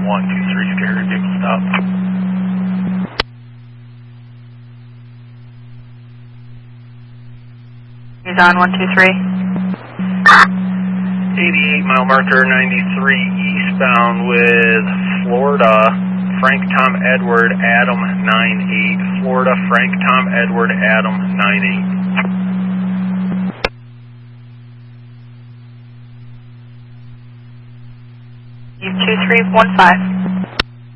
123 Sierra, vehicle stop. He's on 123. 88 mile marker 93 eastbound with Florida, Frank Tom Edward Adam 98. Florida, Frank Tom Edward Adam 98. You 2315.